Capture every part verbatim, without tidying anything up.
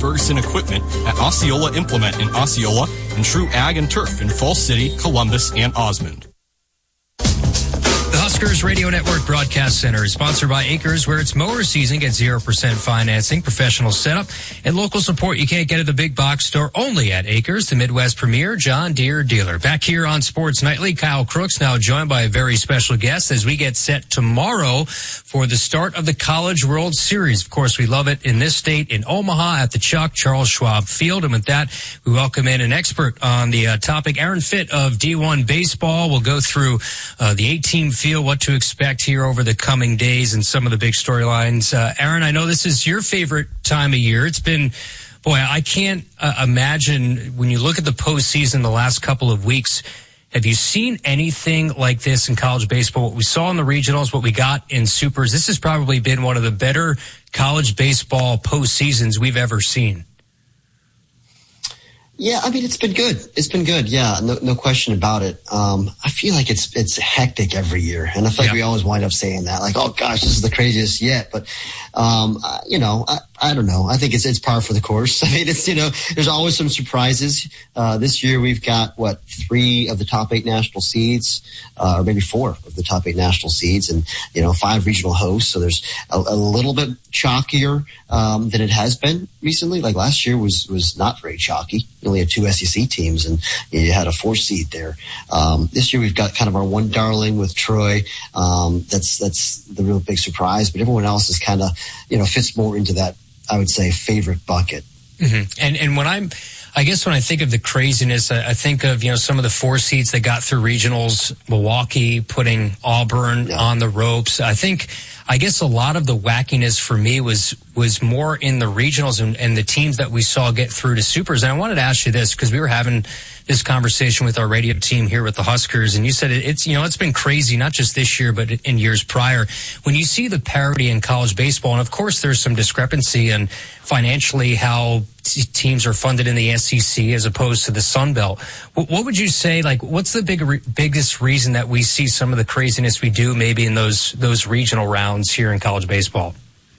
Ferguson Equipment at Osceola Implement in Osceola and True Ag and Turf in Falls City, Columbus, and Osmond. The Huskers Radio Network Broadcast Center is sponsored by Acres, where it's mower season. Get zero percent financing, professional setup, and local support you can't get at the big box store. Only at Acres, the Midwest premier John Deere dealer. Back here on Sports Nightly, Kyle Crooks now joined by a very special guest as we get set tomorrow for the start of the College World Series. Of course, we love it in this state, in Omaha, at the Chuck Charles Schwab Field. And with that, we welcome in an expert on the uh, topic, Aaron Fitt of D one Baseball. We'll go through uh, the eight-team field, what to expect here over the coming days, and some of the big storylines. Uh, Aaron, I know this is your favorite time of year. It's been, boy, I can't uh, imagine when you look at the postseason the last couple of weeks. Have you seen anything like this in college baseball? What we saw in the regionals, what we got in supers, this has probably been one of the better college baseball postseasons we've ever seen. Yeah, I mean, it's been good. It's been good. Yeah, no, no question about it. Um, I feel like it's it's hectic every year, and I feel like yeah. we always wind up saying that, like, "Oh gosh, this is the craziest yet." But um, I, you know, I, I don't know. I think it's it's par for the course. I mean, it's you know, there's always some surprises. Uh, this year we've got what three of the top eight national seeds, uh, or maybe four of the top eight national seeds, and you know, five regional hosts. So there's a, a little bit chalkier um, than it has been recently. Like last year was was not very chalky. You only had two S E C teams, and you had a four seed there. Um, this year we've got kind of our one darling with Troy. Um, that's that's the real big surprise, but everyone else is kind of, you know, fits more into that, I would say, favorite bucket. Mm-hmm. And and when I'm, I guess when I think of the craziness, I, I think of, you know, some of the four seeds that got through regionals, Milwaukee putting Auburn yeah. on the ropes. I think, I guess a lot of the wackiness for me was was more in the regionals and, and the teams that we saw get through to supers. And I wanted to ask you this because we were having this conversation with our radio team here with the Huskers, and you said it, it's, you know, it's been crazy, not just this year, but in years prior. When you see the parity in college baseball, and of course there's some discrepancy in financially how t- teams are funded in the S E C as opposed to the Sun Belt. What, what would you say, like, what's the big, re- biggest reason that we see some of the craziness we do maybe in those those regional rounds here in college baseball?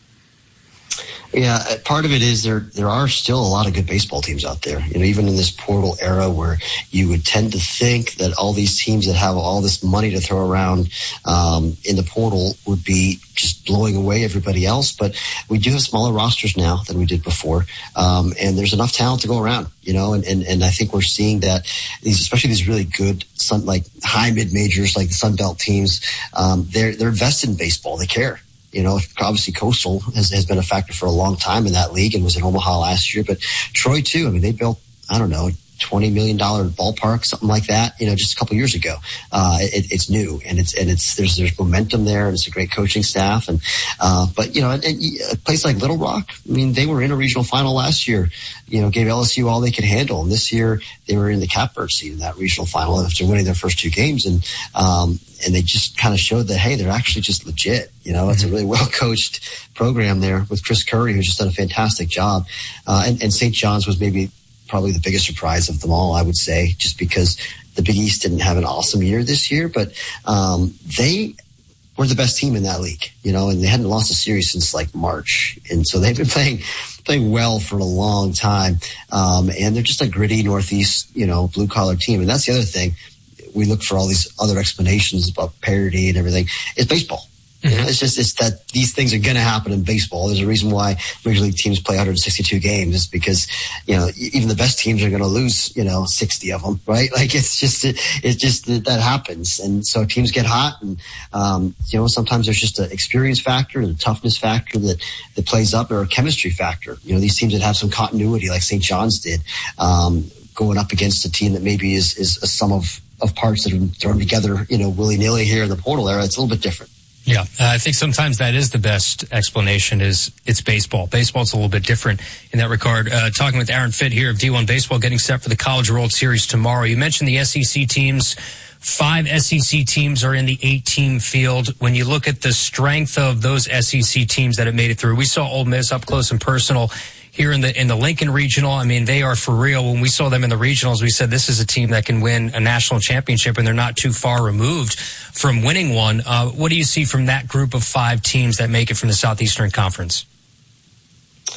Yeah, part of it is there there are still a lot of good baseball teams out there. You know, even in this portal era where you would tend to think that all these teams that have all this money to throw around um, in the portal would be just blowing away everybody else. But we do have smaller rosters now than we did before. Um, and there's enough talent to go around, you know, and, and, and I think we're seeing that these, especially these really good sun, like high mid majors, like the Sun Belt teams, um, they're, they're invested in baseball. They care. You know, obviously Coastal has, has been a factor for a long time in that league and was in Omaha last year, but Troy too. I mean, they built, I don't know, twenty million dollars ballpark, something like that, you know, just a couple years ago. Uh, it, it's new and it's, and it's, there's, there's momentum there and it's a great coaching staff. And, uh, but, you know, and, and a place like Little Rock, I mean, they were in a regional final last year, you know, gave L S U all they could handle. And this year they were in the catbird seat in that regional final after winning their first two games. And, um, and they just kind of showed that, hey, they're actually just legit. You know, it's a really well coached program there with Chris Curry, who's just done a fantastic job. Uh, and, and Saint John's was maybe, probably the biggest surprise of them all, I would say, just because the Big East didn't have an awesome year this year, but um, they were the best team in that league, you know, and they hadn't lost a series since like March. And so they've been playing, playing well for a long time. Um, and they're just a gritty Northeast, you know, blue collar team. And that's the other thing. We look for all these other explanations about parity and everything. It's baseball. You know, it's just it's that these things are going to happen in baseball. There's a reason why Major League teams play one hundred sixty-two games. It's because, you know, even the best teams are going to lose, you know, sixty of them, right? Like it's just, it, it's just that, that happens. And so teams get hot and, um, you know, sometimes there's just an experience factor and a toughness factor that, that plays up, or a chemistry factor. You know, these teams that have some continuity like Saint John's did, um, going up against a team that maybe is, is a sum of, of parts that are thrown together, you know, willy nilly here in the portal era. It's a little bit different. Yeah, uh, I think sometimes that is the best explanation is it's baseball. Baseball's a little bit different in that regard. Uh, talking with Aaron Fitt here of D one Baseball, getting set for the College World Series tomorrow. You mentioned the S E C teams. Five S E C teams are in the eight-team field. When you look at the strength of those S E C teams that have made it through, we saw Ole Miss up close and personal here in the in the Lincoln Regional. I mean, they are for real. When we saw them in the regionals, we said this is a team that can win a national championship, and they're not too far removed from winning one. Uh, what do you see from that group of five teams that make it from the Southeastern Conference?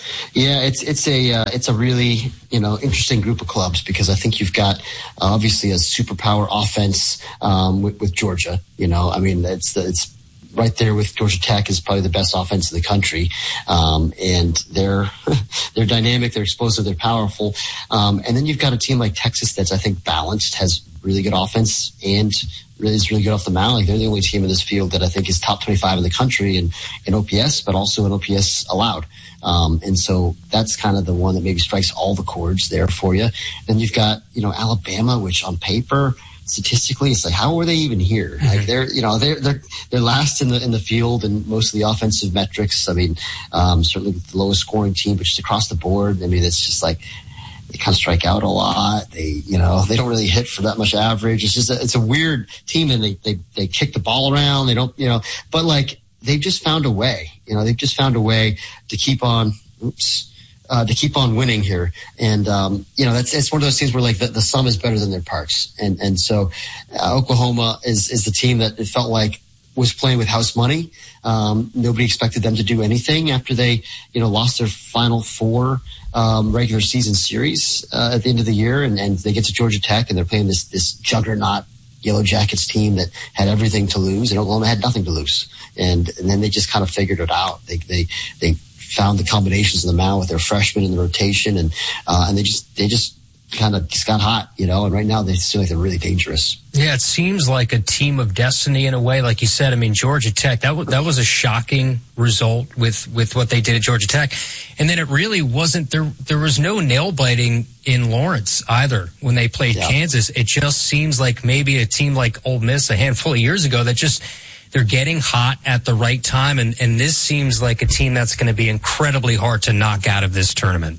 Yeah, it's it's a uh, it's a really you know interesting group of clubs because I think you've got uh, obviously a superpower offense um, with, with Georgia. You know, I mean it's it's right there with Georgia Tech is probably the best offense in the country, um, and they're they're dynamic, they're explosive, they're powerful, um, and then you've got a team like Texas that's I think balanced, has really good offense and really is really good off the mound. Like they're the only team in this field that I think is top twenty-five in the country in, in O P S, but also in O P S allowed. Um, and so that's kind of the one that maybe strikes all the chords there for you. Then you've got, you know, Alabama, which on paper, statistically, it's like, how were they even here? Mm-hmm. Like they're, you know, they're, they're, they're last in the, in the field and most of the offensive metrics. I mean, um, certainly the lowest scoring team, but just across the board. I mean, it's just like, they kind of strike out a lot. They, you know, they don't really hit for that much average. It's just, a, it's a weird team and they, they, they kick the ball around. They don't, you know, but like they've just found a way, you know, they've just found a way to keep on, oops, uh, to keep on winning here. And, um, you know, that's, it's one of those things where like the, the sum is better than their parts. And, and so uh, Oklahoma is, is the team that it felt like was playing with house money. Um, nobody expected them to do anything after they, you know, lost their final four um, regular season series uh, at the end of the year, and, and they get to Georgia Tech and they're playing this this juggernaut Yellow Jackets team that had everything to lose, and Oklahoma had nothing to lose. And and then they just kind of figured it out. They they they found the combinations in the mound with their freshmen in the rotation, and uh, and they just they just. kind of just got hot, you know, and right now they seem like they're really dangerous. Yeah, it seems like a team of destiny in a way. Like you said, I mean, Georgia Tech, that was, that was a shocking result with, with what they did at Georgia Tech. And then it really wasn't, there There was no nail-biting in Lawrence either when they played yeah. Kansas. It just seems like maybe a team like Ole Miss a handful of years ago that just, they're getting hot at the right time. And, and this seems like a team that's going to be incredibly hard to knock out of this tournament.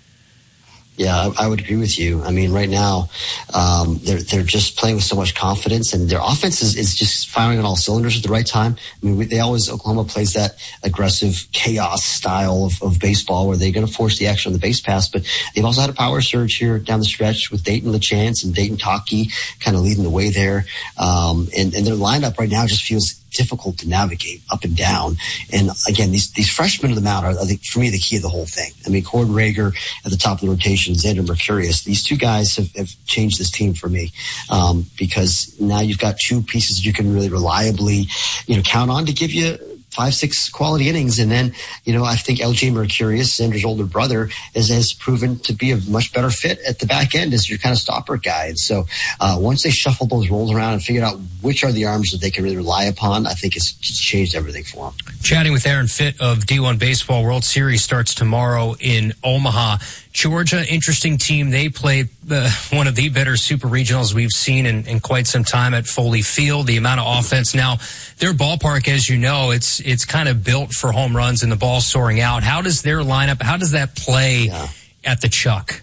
Yeah, I, I would agree with you. I mean, right now, um, they're they're just playing with so much confidence, and their offense is, is just firing on all cylinders at the right time. I mean, we, they always Oklahoma plays that aggressive chaos style of, of baseball where they're going to force the action on the base pass, but they've also had a power surge here down the stretch with Dayton LaChance and Dayton Taki kind of leading the way there. Um, and, and their lineup right now just feels difficult to navigate up and down. And again, these these freshmen of the mound are, I think, for me, the key of the whole thing. I mean, Cord Rager at the top of the rotation, Xander Mercurius. These two guys have, have changed this team for me um, because now you've got two pieces you can really reliably, you know, count on to give you five, six quality innings. And then, you know, I think L J Mercurius, Xander's older brother, is, has proven to be a much better fit at the back end as your kind of stopper guy. And so uh, once they shuffled those roles around and figured out which are the arms that they can really rely upon, I think it's just changed everything for them. Chatting with Aaron Fitt of D one Baseball. World Series starts tomorrow in Omaha. Georgia, interesting team. They played uh, one of the better super regionals we've seen in, in quite some time at Foley Field. The amount of offense. Now, their ballpark, as you know, it's it's kind of built for home runs and the ball soaring out. How does their lineup, how does that play yeah. at the Chuck?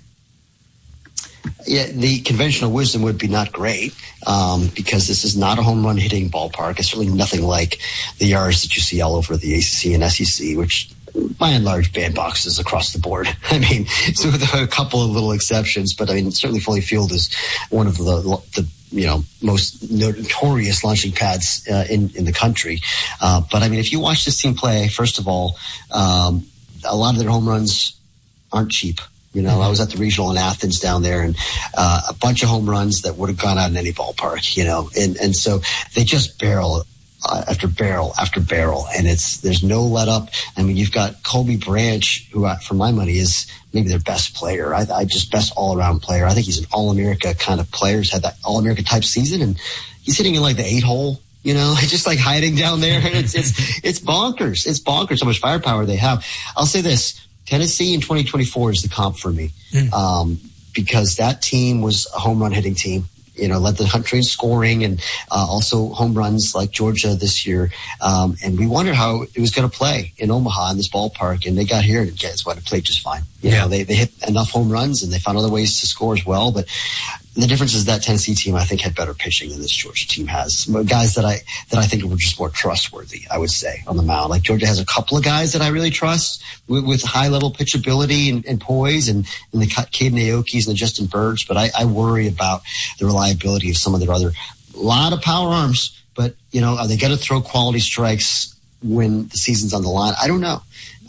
Yeah, the conventional wisdom would be not great um, because this is not a home run hitting ballpark. It's really nothing like the yards that you see all over the A C C and S E C, which by and large bandboxes across the board. I mean, so with a couple of little exceptions, but I mean, certainly Foley Field is one of the, the you know, most notorious launching pads uh, in, in the country. Uh, but I mean, if you watch this team play, first of all, um, a lot of their home runs aren't cheap. You know, I was at the regional in Athens down there, and uh, a bunch of home runs that would have gone out in any ballpark, you know, and, and so they just barrel Uh, after barrel after barrel, and it's there's no let up. I mean, you've got Colby Branch, who, uh, for my money, is maybe their best player. I, I just best all around player. I think he's an All America kind of player. He's had that All America type season, and he's hitting in like the eight hole. You know, just like hiding down there, and it's it's it's bonkers. It's bonkers how much firepower they have. I'll say this: Tennessee in twenty twenty-four is the comp for me, mm. um, because that team was a home run hitting team. You know, led the country in scoring and uh, also home runs like Georgia this year. Um, and we wondered how it was going to play in Omaha in this ballpark. And they got here and guess what? It played just fine. You yeah. know, they, they hit enough home runs and they found other ways to score as well. But the difference is that Tennessee team, I think, had better pitching than this Georgia team has. Guys that I that I think were just more trustworthy, I would say, on the mound. Like Georgia has a couple of guys that I really trust with, with high-level pitchability and, and poise, and, and the Caden Aokis and the Justin Birds. But I, I worry about the reliability of some of their other – a lot of power arms. But, you know, are they going to throw quality strikes when the season's on the line? I don't know.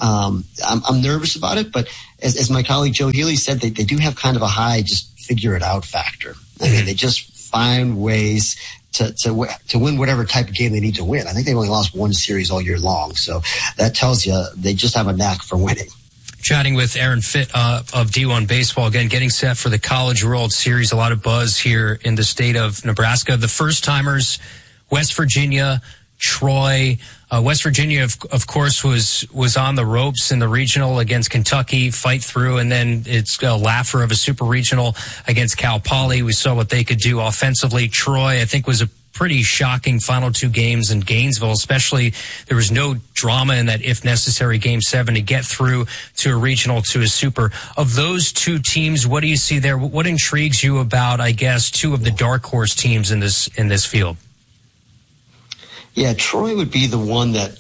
Um, I'm, I'm nervous about it, but as, as my colleague Joe Healy said, they, they do have kind of a high just figure it out factor. I mean, they just find ways to, to, to win whatever type of game they need to win. I think they've only lost one series all year long. So that tells you they just have a knack for winning. Chatting with Aaron Fitt uh, of D one Baseball, again, getting set for the College World Series. A lot of buzz here in the state of Nebraska. The first-timers, West Virginia, Troy. Uh, West Virginia, of, of course, was was on the ropes in the regional against Kentucky, fight through, and then it's a laugher of a super regional against Cal Poly. We saw what they could do offensively. Troy, I think, was a pretty shocking final two games in Gainesville, especially there was no drama in that if necessary game seven to get through to a regional, to a super. Of those two teams, what do you see there? What intrigues you about, I guess, two of the dark horse teams in this in this field? Yeah, Troy would be the one that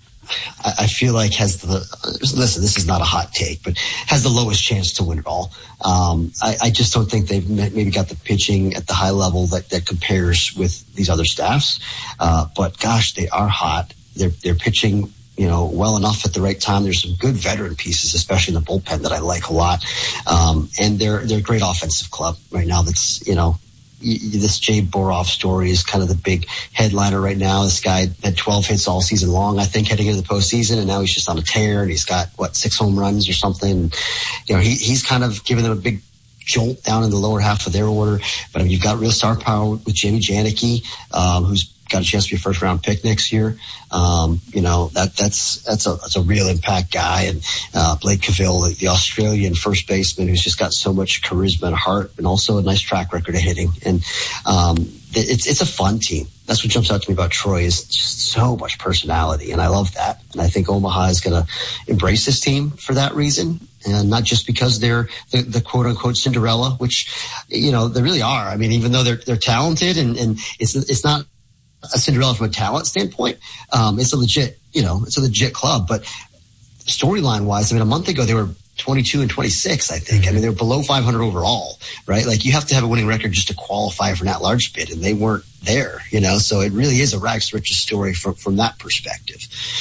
I feel like has the, listen, this is not a hot take, but has the lowest chance to win it all. Um, I, I just don't think they've maybe got the pitching at the high level that, that compares with these other staffs. Uh, but gosh, they are hot. They're, they're pitching, you know, well enough at the right time. There's some good veteran pieces, especially in the bullpen, that I like a lot. Um, and they're, they're a great offensive club right now. That's, you know, this Jay Boroff story is kind of the big headliner right now. This guy had twelve hits all season long, I think, heading into the postseason, and now he's just on a tear, and he's got, what, six home runs or something. You know, he, he's kind of giving them a big jolt down in the lower half of their order. But I mean, you've got real star power with Jamie Janicki, um, who's got a chance to be a first round pick next year. Um, you know, that, that's, that's a, that's a real impact guy. And, uh, Blake Cavill, the, the Australian first baseman, who's just got so much charisma and heart, and also a nice track record of hitting. And, um, it's, it's a fun team. That's what jumps out to me about Troy, is just so much personality. And I love that. And I think Omaha is going to embrace this team for that reason. And not just because they're the, the quote unquote Cinderella, which, you know, they really are. I mean, even though they're, they're talented, and, and it's, it's not a Cinderella from a talent standpoint. Um, it's a legit, you know, it's a legit club. But storyline wise, I mean, a month ago they were twenty-two and twenty-six, I think. I mean, they were below five hundred overall, right? Like, you have to have a winning record just to qualify for an at-large bid, and they weren't there, you know? So it really is a rags to riches story from, from that perspective.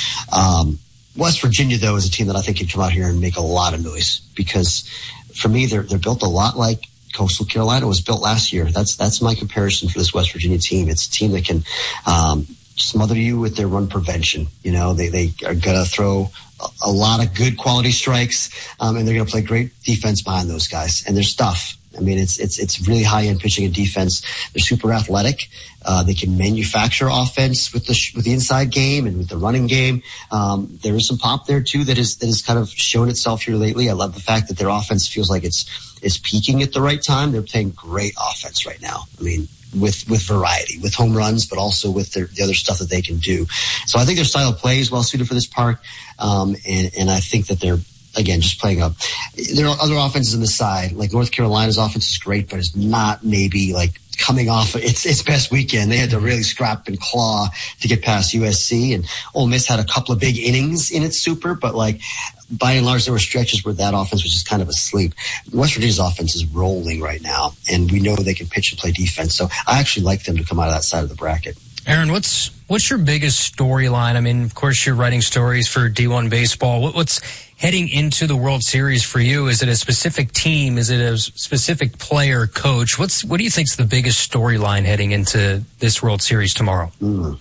Um, West Virginia, though, is a team that I think can come out here and make a lot of noise, because for me, they're, they're built a lot like Coastal Carolina was built last year. That's that's my comparison for this West Virginia team. It's a team that can um, smother you with their run prevention. You know, they they are going to throw a, a lot of good quality strikes, um, and they're going to play great defense behind those guys. And their stuff, I mean, it's it's it's really high end pitching and defense. They're super athletic. Uh, they can manufacture offense with the sh- with the inside game and with the running game. Um, there is some pop there too that is that has kind of shown itself here lately. I love the fact that their offense feels like it's is peaking at the right time. They're playing great offense right now. I mean, with with variety, with home runs, but also with their, the other stuff that they can do. So I think their style of play is well suited for this park, um, and and I think that they're, again, just playing up. There are other offenses on the side, like North Carolina's offense is great, but it's not maybe like coming off its its best weekend. They had to really scrap and claw to get past U S C, and Ole Miss had a couple of big innings in its super, but like by and large, there were stretches where that offense was just kind of asleep. West Virginia's offense is rolling right now, and we know they can pitch and play defense. So I actually like them to come out of that side of the bracket. Aaron, what's what's your biggest storyline? I mean, of course, you're writing stories for D one Baseball. What, what's heading into the World Series for you? Is it a specific team? Is it a specific player, coach? What's what do you think's the biggest storyline heading into this World Series tomorrow? Mm.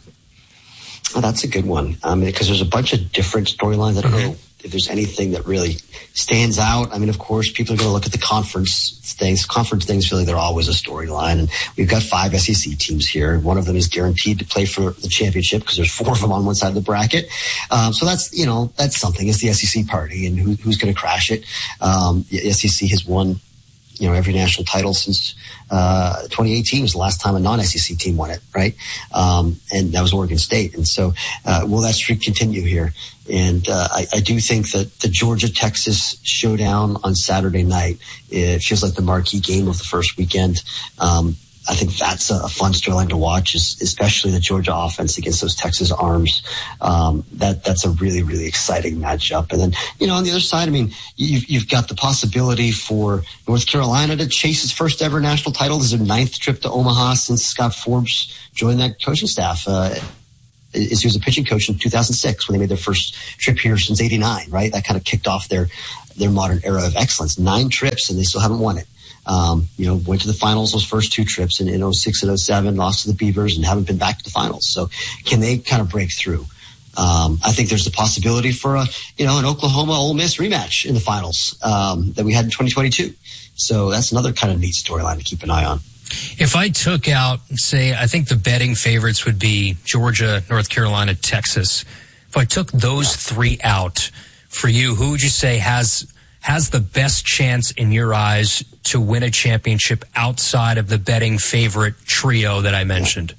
Oh, that's a good one. I mean, because there's a bunch of different storylines. I don't mm-hmm. know if there's anything that really stands out. I mean, of course, people are going to look at the conference things. Conference things feel like they're always a storyline. And we've got five S E C teams here. One of them is guaranteed to play for the championship because there's four of them on one side of the bracket. Um, so that's, you know, that's something. It's the S E C party, and who, who's going to crash it. Um, the S E C has won, you know, every national title since uh twenty eighteen was the last time a non-S E C team won it, right? Um, and that was Oregon State. And so uh, will that streak continue here? And uh, I, I do think that the Georgia-Texas showdown on Saturday night, it feels like the marquee game of the first weekend. Um, I think that's a fun storyline to watch, especially the Georgia offense against those Texas arms. Um, that that's a really, really exciting matchup. And then, you know, on the other side, I mean, you've, you've got the possibility for North Carolina to chase its first ever national title. This is their ninth trip to Omaha since Scott Forbes joined that coaching staff. Uh, is he was a pitching coach in two thousand six when they made their first trip here since eighty-nine, right? That kind of kicked off their, their modern era of excellence. Nine trips, and they still haven't won it. Um, you know, went to the finals those first two trips in, in oh six and oh seven, lost to the Beavers, and haven't been back to the finals. So can they kind of break through? Um, I think there's the possibility for a, you know, an Oklahoma Ole Miss rematch in the finals um, that we had in twenty twenty-two. So that's another kind of neat storyline to keep an eye on. If I took out, say, I think the betting favorites would be Georgia, North Carolina, Texas. If I took those three out for you, who would you say has has the best chance in your eyes to win a championship outside of the betting favorite trio that I mentioned?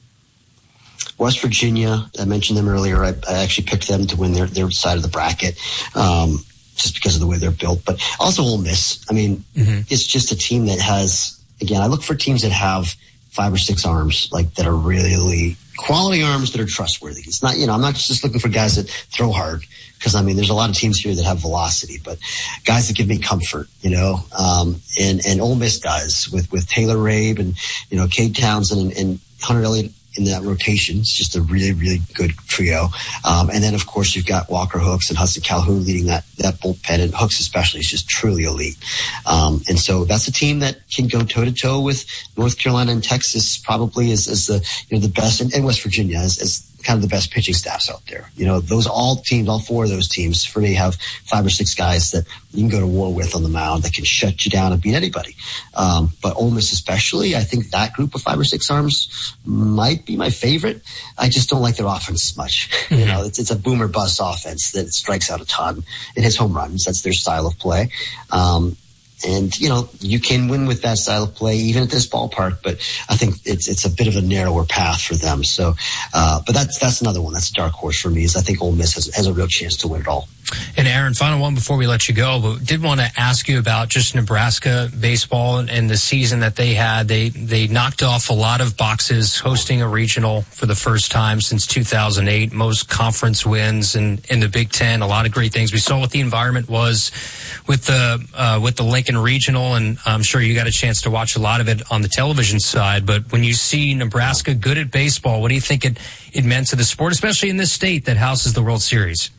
West Virginia, I mentioned them earlier. I, I actually picked them to win their, their side of the bracket. Um, just because of the way they're built, but also Ole Miss. I mean, mm-hmm. It's just a team that has, again, I look for teams that have five or six arms, like that are really quality arms that are trustworthy. It's not, you know, I'm not just looking for guys that throw hard, because I mean, there's a lot of teams here that have velocity, but guys that give me comfort, you know, um, and, and Ole Miss does with, with Taylor Rabe and, you know, Cade Townsend and, and Hunter Elliott in that rotation. It's just a really, really good trio. Um, and then, of course, you've got Walker Hooks and Hudson Calhoun leading that, that bullpen, and Hooks especially is just truly elite. Um, and so that's a team that can go toe-to-toe with North Carolina and Texas probably as, as the, you know, the best, and, and West Virginia as, as kind of the best pitching staffs out there. You know, those all teams, all four of those teams for me have five or six guys that you can go to war with on the mound that can shut you down and beat anybody. Um, but Ole Miss especially, I think that group of five or six arms might be my favorite. I just don't like their offense much. Mm-hmm. You know, it's, it's a boomer bust offense that strikes out a ton. It hits home runs. That's their style of play. Um, And, you know, you can win with that style of play, even at this ballpark, but I think it's it's a bit of a narrower path for them. So, uh, but that's that's another one. That's a dark horse for me, is I think Ole Miss has, has a real chance to win it all. And Aaron, final one before we let you go, but did want to ask you about just Nebraska baseball and, and the season that they had. They they knocked off a lot of boxes, hosting a regional for the first time since two thousand eight, most conference wins in, in the Big Ten, a lot of great things. We saw what the environment was with the uh, with the Lincoln Regional, and I'm sure you got a chance to watch a lot of it on the television side. But when you see Nebraska good at baseball, what do you think it, it meant to the sport, especially in this state that houses the World Series?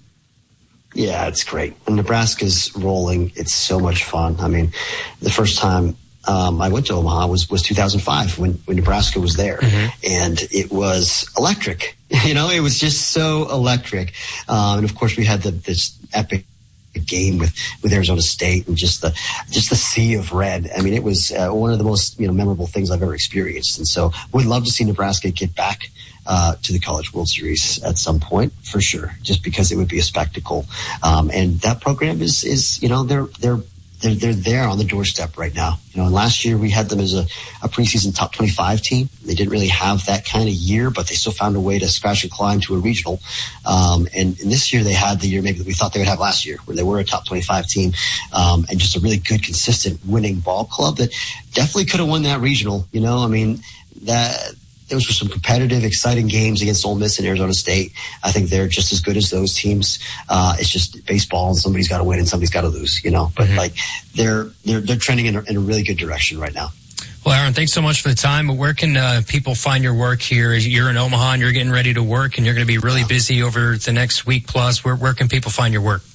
Yeah, it's great. When Nebraska's rolling, it's so much fun. I mean, the first time um, I went to Omaha was, was two thousand five when, when Nebraska was there. Mm-hmm. And it was electric. You know, it was just so electric. Um, and, of course, we had the, this epic game with, with Arizona State and just the just the sea of red. I mean, it was uh, one of the most, you know, memorable things I've ever experienced. And so we'd love to see Nebraska get back uh, to the College World Series at some point, for sure, just because it would be a spectacle. Um, and that program is, is you know, they're they're they're they're there on the doorstep right now. You know, and last year we had them as a, a preseason top twenty-five team. They didn't really have that kind of year, but they still found a way to scratch and climb to a regional. Um, and, and this year they had the year maybe that we thought they would have last year, where they were a top twenty-five team, um, and just a really good, consistent winning ball club that definitely could have won that regional. You know, I mean, that those were some competitive, exciting games against Ole Miss and Arizona State. I think they're just as good as those teams. Uh, it's just baseball, and somebody's got to win and somebody's got to lose, you know. But mm-hmm. like they're they're they're trending in a, in a really good direction right now. Well, Aaron, thanks so much for the time. Where can uh, people find your work here? You're in Omaha and you're getting ready to work, and you're going to be really busy over the next week plus. Where where can people find your work?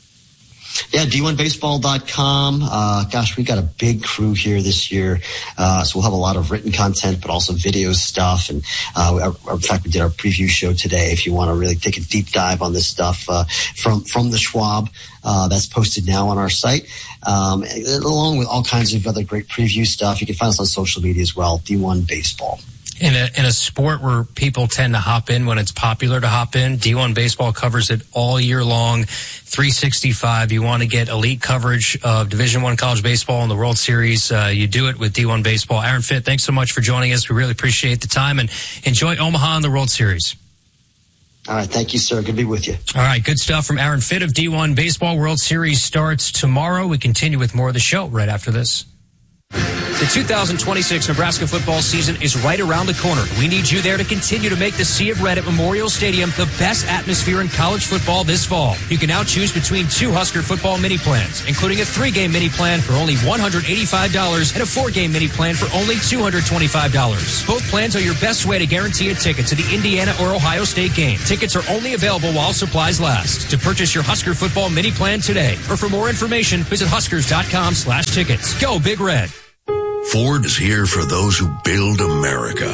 Yeah, D one baseball dot com. Uh, gosh, we got a big crew here this year. Uh, so we'll have a lot of written content, but also video stuff. And, uh, our, in fact, we did our preview show today. If you want to really take a deep dive on this stuff, uh, from, from the Schwab, uh, that's posted now on our site. Um, along with all kinds of other great preview stuff. You can find us on social media as well, D one Baseball. In a, in a sport where people tend to hop in when it's popular to hop in, D one Baseball covers it all year long, three sixty-five. You want to get elite coverage of Division I college baseball and the World Series, uh, you do it with D one Baseball. Aaron Fitt, thanks so much for joining us. We really appreciate the time, and enjoy Omaha and the World Series. All right, thank you, sir. Good to be with you. All right, good stuff from Aaron Fitt of D one Baseball. World Series starts tomorrow. We continue with more of the show right after this. The two thousand twenty-six Nebraska football season is right around the corner. We need you there to continue to make the Sea of Red at Memorial Stadium the best atmosphere in college football this fall. You can now choose between two Husker football mini plans, including a three-game mini plan for only one hundred eighty-five dollars and a four-game mini plan for only two hundred twenty-five dollars. Both plans are your best way to guarantee a ticket to the Indiana or Ohio State game. Tickets are only available while supplies last. To purchase your Husker football mini plan today, or for more information, visit huskers.com slash tickets. Go Big Red. Ford is here for those who build America.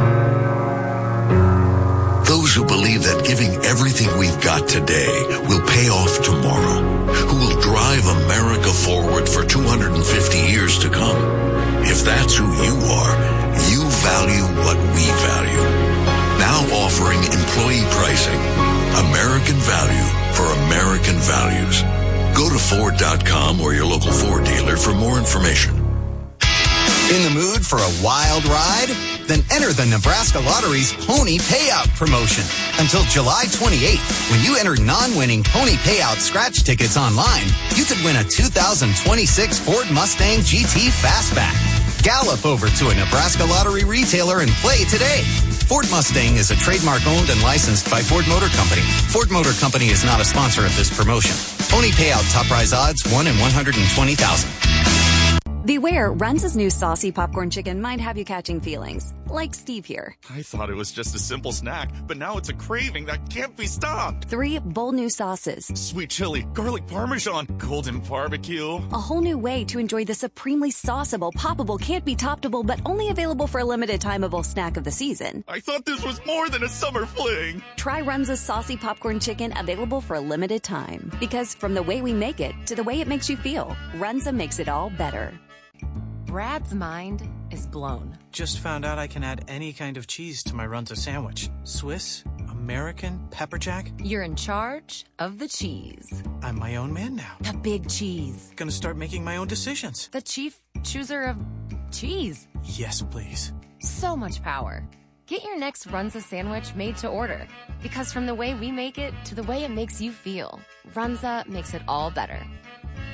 Those who believe that giving everything we've got today will pay off tomorrow. Who will drive America forward for two hundred fifty years to come. If that's who you are, you value what we value. Now offering employee pricing. American value for American values. Go to Ford dot com or your local Ford dealer for more information. In the mood for a wild ride? Then enter the Nebraska Lottery's Pony Payout promotion. Until July twenty-eighth, when you enter non-winning Pony Payout scratch tickets online, you could win a two thousand twenty-six Ford Mustang G T Fastback. Gallop over to a Nebraska Lottery retailer and play today. Ford Mustang is a trademark owned and licensed by Ford Motor Company. Ford Motor Company is not a sponsor of this promotion. Pony Payout top prize odds one in one hundred twenty thousand. Beware, Runza's new saucy popcorn chicken might have you catching feelings, like Steve here. I thought it was just a simple snack, but now it's a craving that can't be stopped. Three bold new sauces. Sweet chili, garlic parmesan, golden barbecue. A whole new way to enjoy the supremely sauceable, poppable, can't be toppable, but only available for a limited timeable snack of the season. I thought this was more than a summer fling. Try Runza's saucy popcorn chicken, available for a limited time. Because from the way we make it to the way it makes you feel, Runza makes it all better. Brad's mind is blown. Just found out I can add any kind of cheese to my Runza sandwich. Swiss, American, pepper jack. You're in charge of the cheese. I'm my own man now. The big cheese. Gonna start making my own decisions. The chief chooser of cheese. Yes, please. So much power. Get your next Runza sandwich made to order. Because from the way we make it to the way it makes you feel, Runza makes it all better.